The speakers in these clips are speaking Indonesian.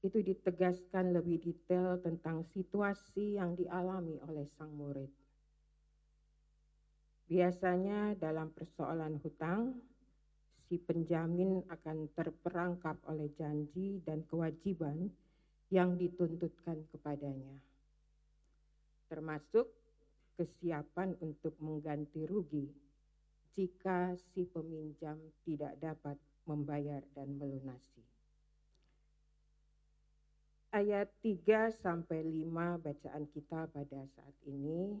itu ditegaskan lebih detail tentang situasi yang dialami oleh sang murid. Biasanya dalam persoalan hutang, si penjamin akan terperangkap oleh janji dan kewajiban yang dituntutkan kepadanya, termasuk kesiapan untuk mengganti rugi jika si peminjam tidak dapat membayar dan melunasi. Ayat 3 sampai 5 bacaan kita pada saat ini,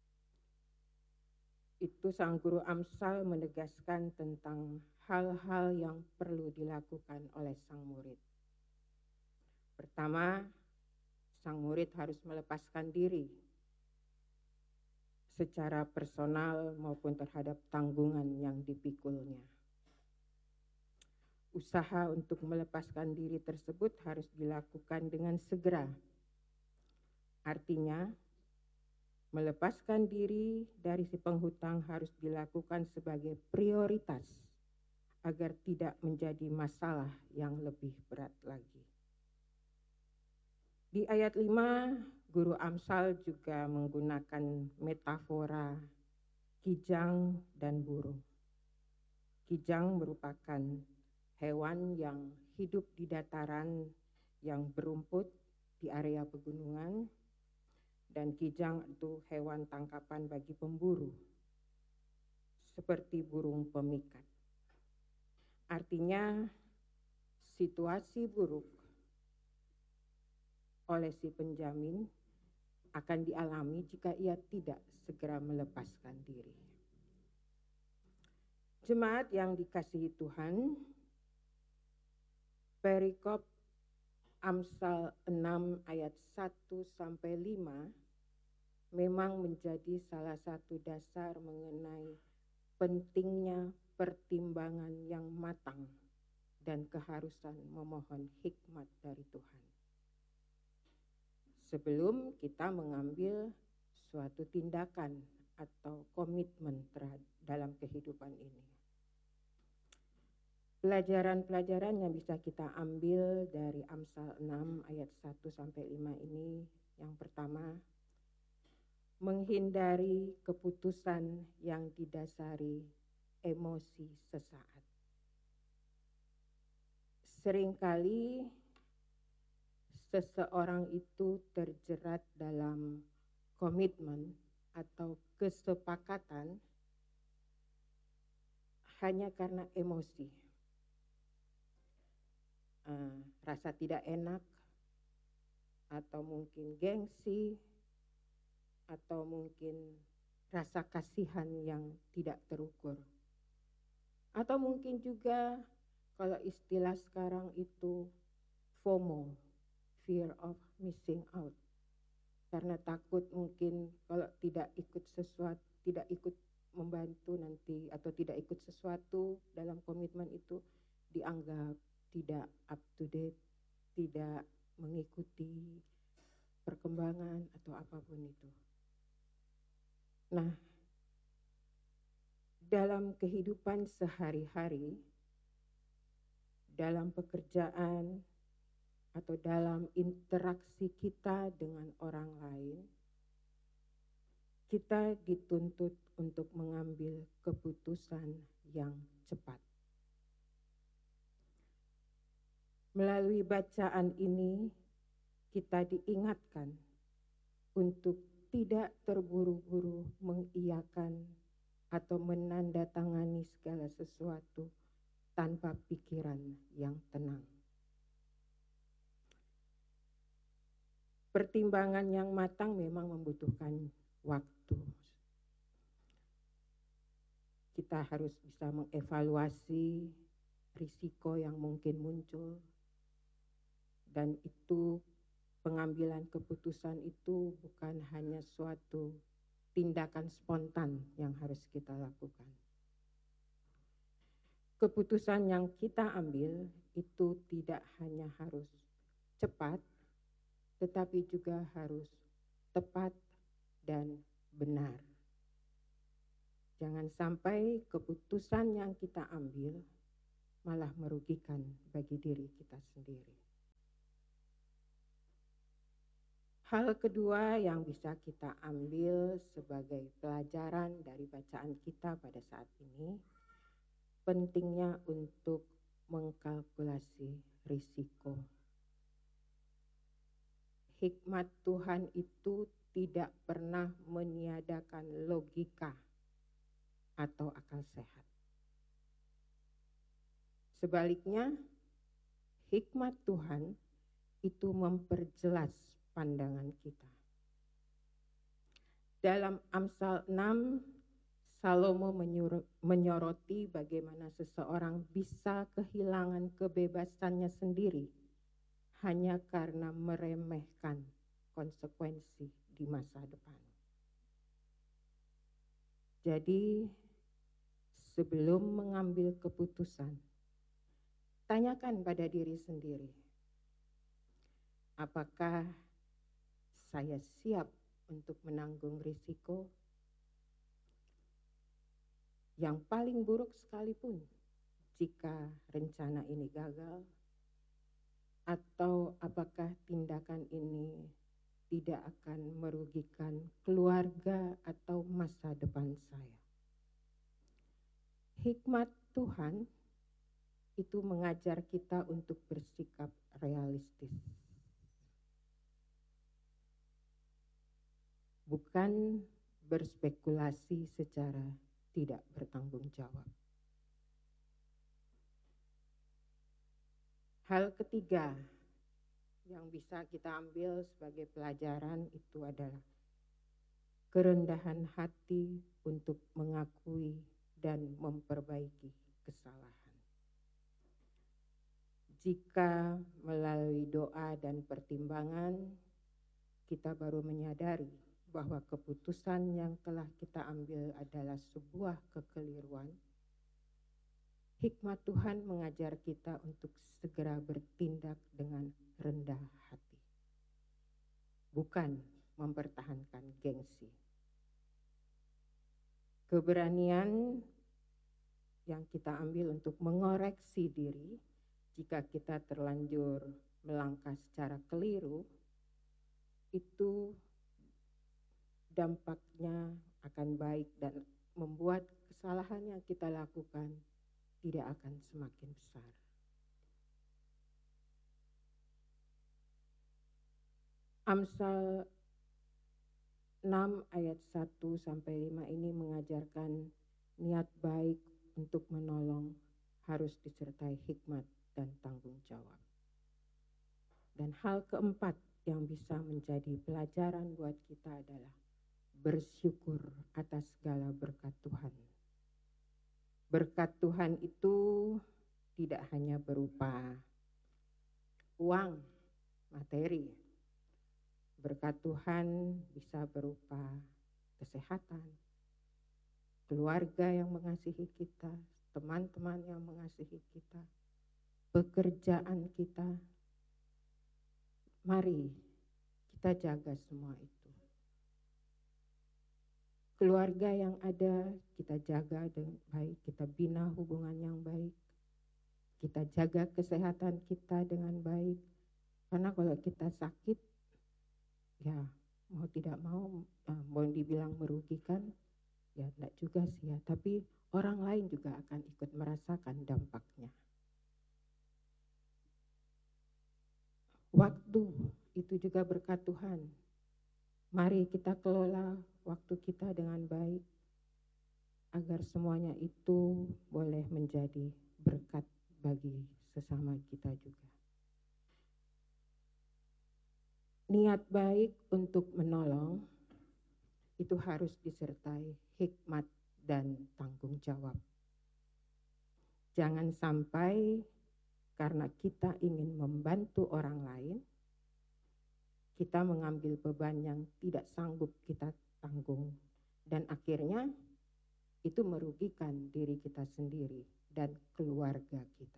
itu sang guru Amsal menegaskan tentang hal-hal yang perlu dilakukan oleh sang murid. Pertama, sang murid harus melepaskan diri secara personal maupun terhadap tanggungan yang dipikulnya. Usaha untuk melepaskan diri tersebut harus dilakukan dengan segera. Artinya, melepaskan diri dari si penghutang harus dilakukan sebagai prioritas agar tidak menjadi masalah yang lebih berat lagi. Di ayat 5, guru Amsal juga menggunakan metafora kijang dan burung. Kijang merupakan hewan yang hidup di dataran yang berumput di area pegunungan, dan kijang itu hewan tangkapan bagi pemburu, seperti burung pemikat. Artinya, situasi buruk oleh si penjamin akan dialami jika ia tidak segera melepaskan diri. Jemaat yang dikasihi Tuhan, perikop Amsal 6 ayat 1 sampai 5 memang menjadi salah satu dasar mengenai pentingnya pertimbangan yang matang dan keharusan memohon hikmat dari Tuhan sebelum kita mengambil suatu tindakan atau komitmen dalam kehidupan ini. Pelajaran-pelajaran yang bisa kita ambil dari Amsal 6 ayat 1 sampai 5 ini, yang pertama, menghindari keputusan yang didasari emosi sesaat. Seringkali seseorang itu terjerat dalam komitmen atau kesepakatan hanya karena emosi. Rasa tidak enak, atau mungkin gengsi, atau mungkin rasa kasihan yang tidak terukur. Atau mungkin juga kalau istilah sekarang itu FOMO, fear of missing out. Karena takut mungkin kalau tidak ikut sesuatu, tidak ikut membantu nanti, atau tidak ikut sesuatu dalam komitmen itu dianggap tidak up to date, tidak mengikuti perkembangan atau apapun itu. Nah, dalam kehidupan sehari-hari, dalam pekerjaan, atau dalam interaksi kita dengan orang lain, kita dituntut untuk mengambil keputusan yang cepat. Melalui bacaan ini, kita diingatkan untuk tidak terburu-buru mengiyakan atau menandatangani segala sesuatu tanpa pikiran yang tenang. Pertimbangan yang matang memang membutuhkan waktu. Kita harus bisa mengevaluasi risiko yang mungkin muncul, dan itu pengambilan keputusan itu bukan hanya suatu tindakan spontan yang harus kita lakukan. Keputusan yang kita ambil itu tidak hanya harus cepat, tetapi juga harus tepat dan benar. Jangan sampai keputusan yang kita ambil malah merugikan bagi diri kita sendiri. Hal kedua yang bisa kita ambil sebagai pelajaran dari bacaan kita pada saat ini, pentingnya untuk mengkalkulasi risiko. Hikmat Tuhan itu tidak pernah meniadakan logika atau akal sehat. Sebaliknya, hikmat Tuhan itu memperjelas pandangan kita. Dalam Amsal 6, Salomo menyoroti bagaimana seseorang bisa kehilangan kebebasannya sendiri hanya karena meremehkan konsekuensi di masa depan. Jadi, sebelum mengambil keputusan, tanyakan pada diri sendiri, apakah saya siap untuk menanggung risiko? Yang paling buruk sekalipun jika rencana ini gagal, atau apakah tindakan ini tidak akan merugikan keluarga atau masa depan saya. Hikmat Tuhan itu mengajar kita untuk bersikap realistis. Bukan berspekulasi secara tidak bertanggung jawab. Hal ketiga yang bisa kita ambil sebagai pelajaran itu adalah kerendahan hati untuk mengakui dan memperbaiki kesalahan. Jika melalui doa dan pertimbangan kita baru menyadari bahwa keputusan yang telah kita ambil adalah sebuah kekeliruan, hikmat Tuhan mengajar kita untuk segera bertindak dengan rendah hati, bukan mempertahankan gengsi. Keberanian yang kita ambil untuk mengoreksi diri jika kita terlanjur melangkah secara keliru, itu dampaknya akan baik dan membuat kesalahan yang kita lakukan tidak akan semakin besar. Amsal 6 ayat 1-5 ini mengajarkan niat baik untuk menolong harus disertai hikmat dan tanggung jawab. Dan hal keempat yang bisa menjadi pelajaran buat kita adalah bersyukur atas segala berkat Tuhan. Berkat Tuhan itu tidak hanya berupa uang, materi. Berkat Tuhan bisa berupa kesehatan, keluarga yang mengasihi kita, teman-teman yang mengasihi kita, pekerjaan kita. Mari kita jaga semua itu. Keluarga yang ada kita jaga dengan baik, kita bina hubungan yang baik, kita jaga kesehatan kita dengan baik. Karena kalau kita sakit, ya mau tidak mau dibilang merugikan, ya enggak juga sih ya, tapi orang lain juga akan ikut merasakan dampaknya. Waktu itu juga berkat Tuhan. Mari kita kelola waktu kita dengan baik agar semuanya itu boleh menjadi berkat bagi sesama kita juga. Niat baik untuk menolong itu harus disertai hikmat dan tanggung jawab. Jangan sampai karena kita ingin membantu orang lain, kita mengambil beban yang tidak sanggup kita tanggung, dan akhirnya itu merugikan diri kita sendiri dan keluarga kita.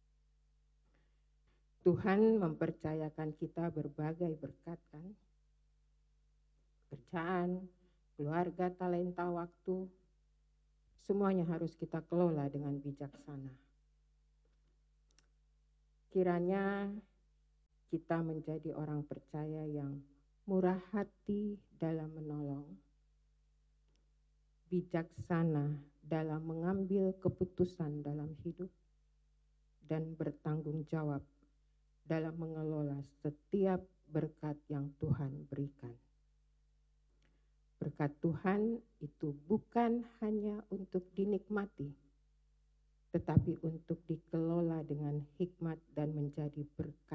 Tuhan mempercayakan kita berbagai berkat kan, pekerjaan, keluarga, talenta, waktu, semuanya harus kita kelola dengan bijaksana. Kiranya kita menjadi orang percaya yang murah hati dalam menolong, bijaksana dalam mengambil keputusan dalam hidup, dan bertanggung jawab dalam mengelola setiap berkat yang Tuhan berikan. Berkat Tuhan itu bukan hanya untuk dinikmati, tetapi untuk dikelola dengan hikmat dan menjadi berkat